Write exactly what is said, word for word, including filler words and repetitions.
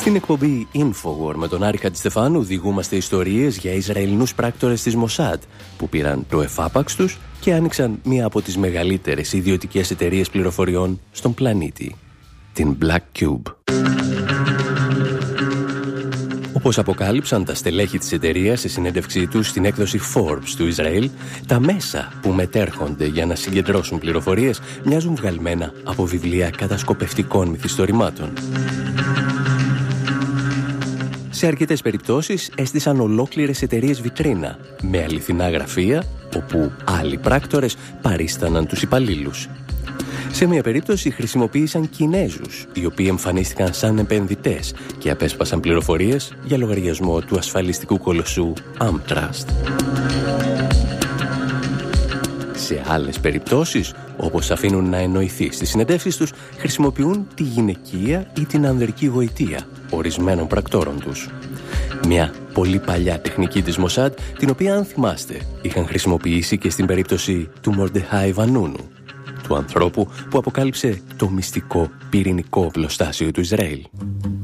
Στην εκπομπή Infowar με τον Άρη Χατζηστεφάνου διηγούμαστε ιστορίες για Ισραηλινούς πράκτορες της Μοσάντ που πήραν το εφάπαξ τους και άνοιξαν μία από τις μεγαλύτερες ιδιωτικές εταιρείες πληροφοριών στον πλανήτη, την Black Cube. Όπως αποκάλυψαν τα στελέχη της εταιρείας σε συνέντευξή τους στην έκδοση Forbes του Ισραήλ, τα μέσα που μετέρχονται για να συγκεντρώσουν πληροφορίες μοιάζουν βγαλμένα από βιβλία κατασκοπευτικών μυθιστορημάτων. Σε αρκετές περιπτώσεις έστησαν ολόκληρες εταιρείες βιτρίνα με αληθινά γραφεία, όπου άλλοι πράκτορες παρίσταναν τους υπαλλήλους. Σε μια περίπτωση χρησιμοποίησαν Κινέζους, οι οποίοι εμφανίστηκαν σαν επενδυτές και απέσπασαν πληροφορίες για λογαριασμό του ασφαλιστικού κολοσσού Amtrust. Σε άλλες περιπτώσεις, όπως αφήνουν να εννοηθεί στις συνεντεύξεις τους, χρησιμοποιούν τη γυναικεία ή την ανδρική γοητεία ορισμένων πρακτόρων τους. Μια πολύ παλιά τεχνική της Μοσάντ, την οποία, αν θυμάστε, είχαν χρησιμοποιήσει και στην περίπτωση του Μορντεχάι Βανούνου, του ανθρώπου που αποκάλυψε το μυστικό πυρηνικό οπλοστάσιο του Ισραήλ.